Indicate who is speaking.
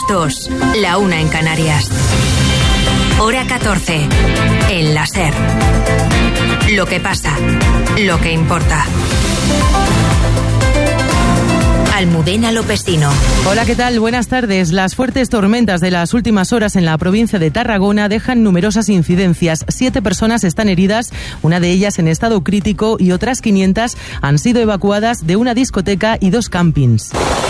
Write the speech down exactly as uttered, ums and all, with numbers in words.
Speaker 1: dos, la una en Canarias. Hora catorce, en la SER. Lo que pasa, lo que importa. Almudena Lopesino.
Speaker 2: Hola, ¿qué tal? Buenas tardes. Las fuertes tormentas de las últimas horas en la provincia de Tarragona dejan numerosas incidencias. Siete personas están heridas, una de ellas en estado crítico, y otras quinientas han sido evacuadas de una discoteca y dos campings.